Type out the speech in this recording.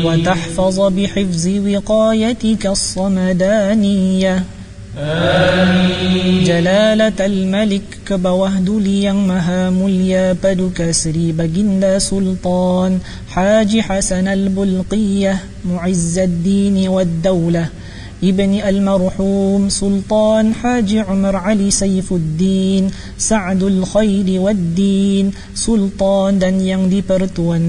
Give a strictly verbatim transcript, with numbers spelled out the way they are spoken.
وتحفظ بحفظ وقايتك الصمدانية. آمين. جلالة الملك كبوهدلي yang maha mulia paduka Sri Baginda Sultan Haji Hasan Al-Bulqiyah Mu'izzaddin wad-Daulah Ibni Al-Marhum Sultan Haji Umar Ali Saifuddin Sa'dul Khairi wad-Din Sultan dan yang dipertuan